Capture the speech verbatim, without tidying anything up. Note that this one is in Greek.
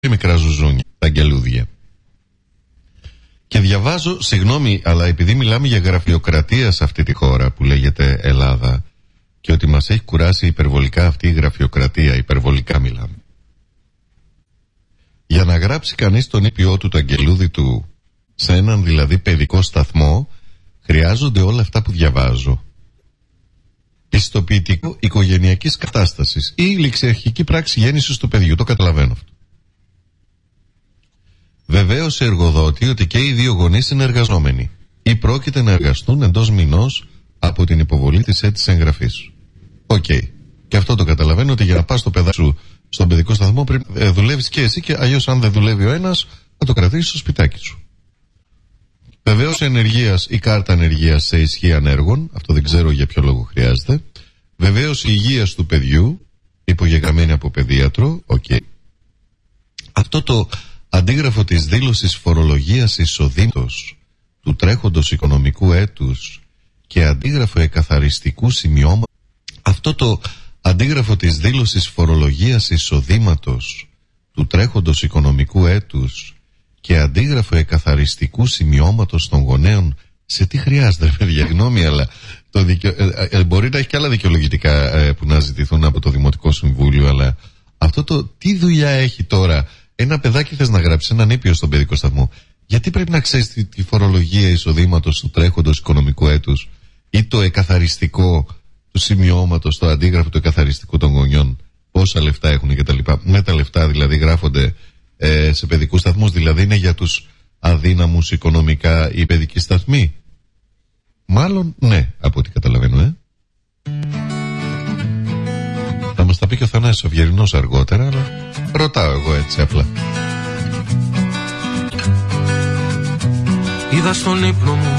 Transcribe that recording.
μικρά ζουζούνια, τα αγγελούδια. Και διαβάζω, συγγνώμη, αλλά επειδή μιλάμε για γραφειοκρατία σε αυτή τη χώρα που λέγεται Ελλάδα και ότι μας έχει κουράσει υπερβολικά αυτή η γραφειοκρατία, υπερβολικά μιλάμε. Για να γράψει κανείς τον ήπιό του, το αγγελούδι του, σε έναν δηλαδή παιδικό σταθμό, χρειάζονται όλα αυτά που διαβάζω. Πιστοποιητικό οικογενειακής κατάστασης ή ληξιαρχική πράξη γέννησης του παιδιού, το καταλαβαίνω αυτό. Βεβαίως εργοδότη ότι και οι δύο γονείς είναι εργαζόμενοι ή πρόκειται να εργαστούν εντός μηνός από την υποβολή της αίτησης εγγραφής. Οκ. Okay. Και αυτό το καταλαβαίνω, ότι για να πας στο παιδάκι σου στον παιδικό σταθμό πρέπει να ε, δουλεύεις και εσύ, και αλλιώς αν δεν δουλεύει ο ένας θα το κρατήσεις στο σπιτάκι σου. Βεβαίως ενεργείας ή κάρτα ενεργείας σε ισχύ ανέργων, αυτό δεν ξέρω για ποιο λόγο χρειάζεται. Βεβαίως η υγείας του παιδιού, υπογεγραμμένη από παιδίατρο. Οκ. Okay. Αυτό το αντίγραφο της δήλωσης φορολογίας εισοδήματος του τρέχοντος οικονομικού έτους και αντίγραφο εκαθαριστικού σημειώματος. Αυτό το αντίγραφο της δήλωσης φορολογίας εισοδήματος του τρέχοντος οικονομικού έτους και αντίγραφο εκαθαριστικού σημειώματος των γονέων, σε τι χρειάζεται, παιδιά, γνώμη, αλλά το δικαι... ε, ε, μπορεί να έχει και άλλα δικαιολογητικά ε, που να ζητηθούν από το Δημοτικό Συμβούλιο, αλλά αυτό το τι δουλειά έχει τώρα ένα παιδάκι, θες να γράψεις έναν ήπιο στον παιδικό σταθμό, γιατί πρέπει να ξέρεις τη, τη φορολογία εισοδήματος του τρέχοντος οικονομικού έτους ή το εκαθαριστικό του σημειώματος, το αντίγραφο του εκαθαριστικού των γονιών, πόσα λεφτά έχουν κτλ. Με τα λεφτά δηλαδή γράφονται ε, σε παιδικούς σταθμούς, δηλαδή είναι για τους αδύναμους οικονομικά οι παιδικοί σταθμοί. Μάλλον ναι, από ό,τι καταλαβαίνω, ε. Θα μας τα πει και ο Θανάσης ο Βιερινός αργότερα, αλλά ρωτάω εγώ έτσι απλά. Είδα στον ύπνο μου